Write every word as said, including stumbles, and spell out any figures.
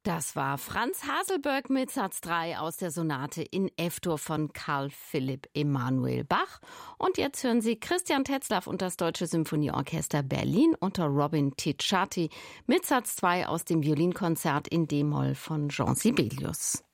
Das war Franz Haselberg mit Satz drei aus der Sonate in F-Dur von Carl Philipp Emanuel Bach. Und jetzt hören Sie Christian Tetzlaff und das Deutsche Symphonieorchester Berlin unter Robin Ticciati mit Satz zwei aus dem Violinkonzert in D-Moll von Jean Sibelius.